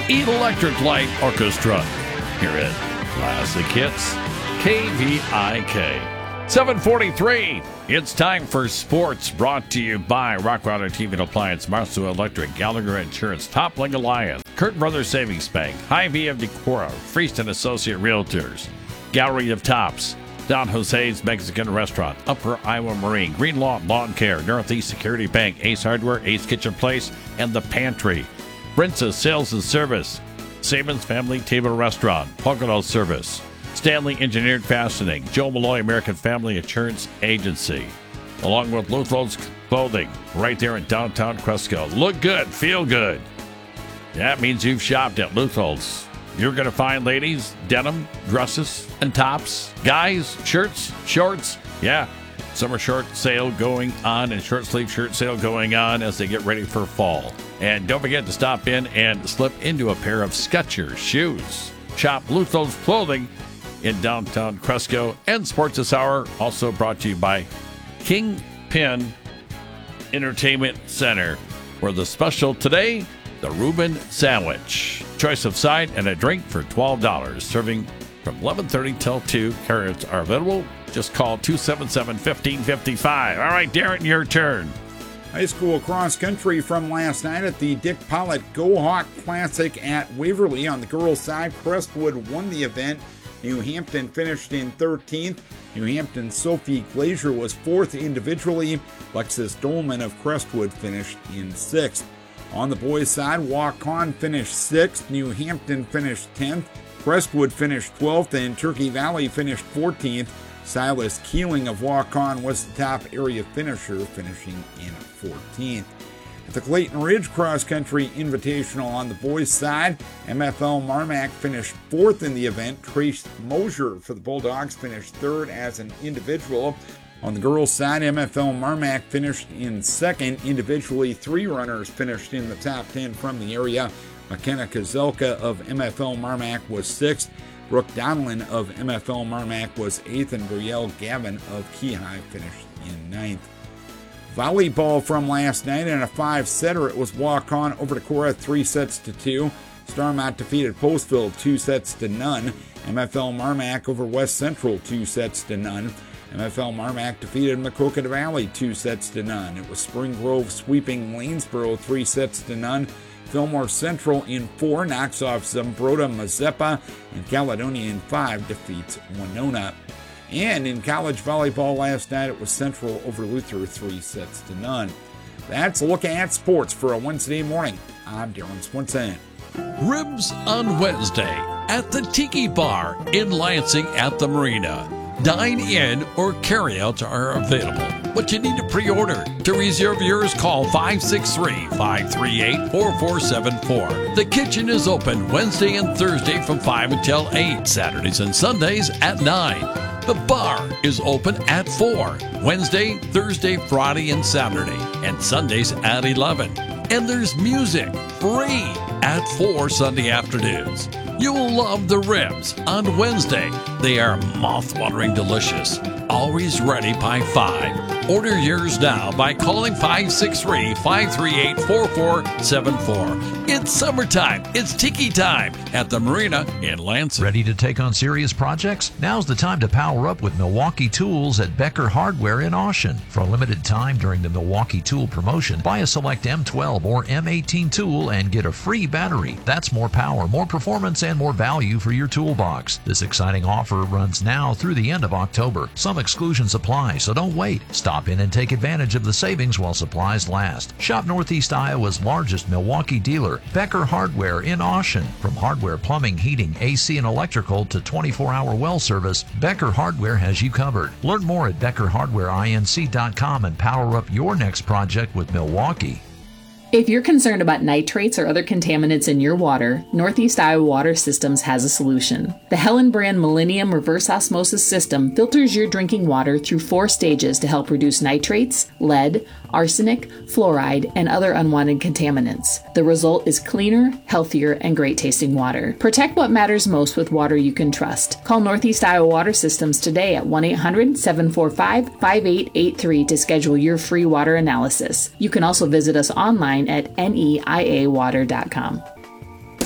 Electric Light Orchestra here at Classic Hits, KVIK. 7:43. It's time for sports, brought to you by Rockwater TV and Appliance, Marceau Electric, Gallagher Insurance, Toppling Alliance, Kurt Brothers Savings Bank, Hy-Vee of Decorah, Freeston Associate Realtors, Gallery of Tops, Don Jose's Mexican Restaurant, Upper Iowa Marine, Green Lawn Care, Northeast Security Bank, Ace Hardware, Ace Kitchen Place, and The Pantry. Brinza Sales and Service, Saban's Family Table Restaurant, Pocono Service, Stanley Engineered Fastening, Joe Malloy American Family Insurance Agency, along with Luthol's Clothing, right there in downtown Cresco. Look good, feel good. That means you've shopped at Luthol's. You're going to find ladies, denim, dresses, and tops, guys, shirts, shorts. Yeah, summer short sale going on and short sleeve shirt sale going on as they get ready for fall. And don't forget to stop in and slip into a pair of Skechers shoes. Shop Luthol's Clothing in downtown Cresco. And Sports This Hour also brought to you by Kingpin Entertainment Center, where the special today, the Reuben Sandwich. Choice of side and a drink for $12. Serving from 11:30 till 2. Carrots are available. Just call 277-1555. All right, Darren, your turn. High school cross country from last night at the Dick Pollitt Go Hawk Classic at Waverly. On the girls' side, Crestwood won the event. New Hampton finished in 13th. New Hampton's Sophie Glazier was 4th individually. Lexus Dolman of Crestwood finished in 6th. On the boys' side, Waukon finished 6th. New Hampton finished 10th. Crestwood finished 12th, and Turkey Valley finished 14th. Silas Keeling of Waukon was the top area finisher, finishing in 14th. At the Clayton Ridge Cross Country Invitational on the boys' side, MFL Marmac finished 4th in the event. Trace Mosier for the Bulldogs finished 3rd as an individual. On the girls' side, MFL Marmac finished in 2nd. Individually, 3 runners finished in the top 10 from the area. McKenna Kozelka of MFL Marmac was 6th. Brooke Donlin of MFL Marmac was 8th, and Brielle Gavin of Keyhi finished in 9th. Volleyball from last night in a 5-setter. It was Waukon over Decorah 3-2. Starmont defeated Postville 2-0. MFL Marmac over West Central 2-0. MFL Marmac defeated Maquoketa Valley 2-0. It was Spring Grove sweeping Lanesboro 3-0. Fillmore Central in 4 knocks off Zumbrota Mazeppa, and Caledonia in 5 defeats Winona. And in college volleyball last night, it was Central over Luther 3-0. That's a look at sports for a Wednesday morning. I'm Darren Swinson. Ribs on Wednesday at the Tiki Bar in Lansing at the Marina. Dine-in or carry-outs are available, but you need to pre-order. To reserve yours, call 563-538-4474. The kitchen is open Wednesday and Thursday from 5 until 8, Saturdays and Sundays at 9. The bar is open at 4, Wednesday, Thursday, Friday, and Saturday, and Sundays at 11. And there's music, free, at 4 Sunday afternoons. You will love the ribs on Wednesday. They are mouth-watering delicious. Always ready by 5. Order yours now by calling 563-538-4474. It's summertime. It's tiki time at the Marina in Lansing. Ready to take on serious projects? Now's the time to power up with Milwaukee Tools at Becker Hardware in Austin. For a limited time during the Milwaukee Tool promotion, buy a select M12 or M18 tool and get a free battery. That's more power, more performance, and more value for your toolbox. This exciting offer runs now through the end of October. Some exclusions apply, so don't wait. Stop in and take advantage of the savings while supplies last. Shop Northeast Iowa's largest Milwaukee dealer, Becker Hardware in Austin. From hardware, plumbing, heating, AC, and electrical to 24-hour well service, Becker Hardware has you covered. Learn more at BeckerHardwareINC.com and power up your next project with Milwaukee. If you're concerned about nitrates or other contaminants in your water, Northeast Iowa Water Systems has a solution. The Helen brand Millennium Reverse Osmosis System filters your drinking water through 4 stages to help reduce nitrates, lead, arsenic, fluoride, and other unwanted contaminants. The result is cleaner, healthier, and great-tasting water. Protect what matters most with water you can trust. Call Northeast Iowa Water Systems today at 1-800-745-5883 to schedule your free water analysis. You can also visit us online at neiawater.com.